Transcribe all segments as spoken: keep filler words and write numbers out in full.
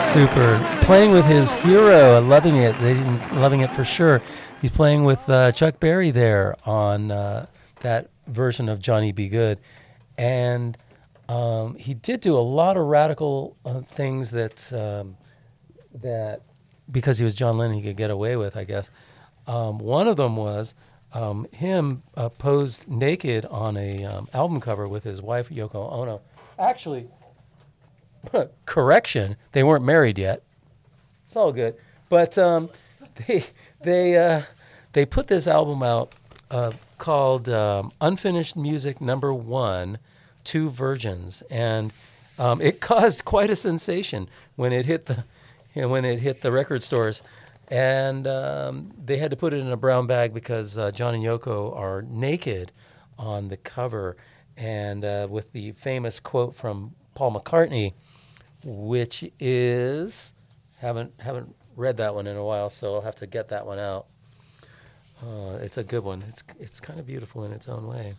super. Playing with his hero and loving it. They didn't loving it for sure. He's playing with uh, Chuck Berry there on uh, that version of Johnny B. Good. And um, he did do a lot of radical uh, things that, um, that because he was John Lennon, he could get away with, I guess. Um, one of them was um, him uh, posed naked on a um, album cover with his wife, Yoko Ono. Actually, correction, they weren't married yet. It's all good. But um, they they uh, they put this album out uh, called um, Unfinished Music Number One, Two Virgins, and um, it caused quite a sensation when it hit the you know, when it hit the record stores, and um, they had to put it in a brown bag because uh, John and Yoko are naked on the cover, and uh, with the famous quote from Paul McCartney, which is haven't haven't read that one in a while, so I'll have to get that one out. Uh, it's a good one. It's it's kind of beautiful in its own way.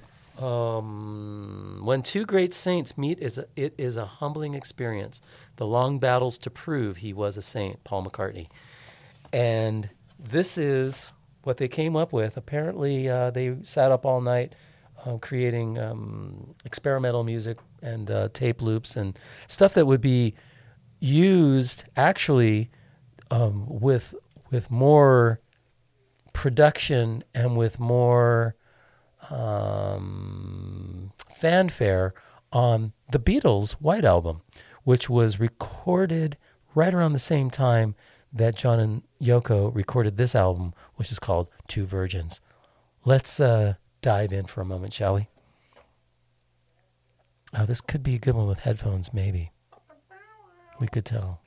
Um, when two great saints meet, is a, it is a humbling experience. The long battles to prove he was a saint, Paul McCartney. And this is what they came up with. Apparently, uh, they sat up all night uh, creating um, experimental music and uh, tape loops and stuff that would be used actually um, with with more production and with more um, fanfare on the Beatles' White Album, which was recorded right around the same time that John and Yoko recorded this album, which is called Two Virgins. Let's uh, dive in for a moment, shall we? Oh, this could be a good one with headphones, maybe. We could tell.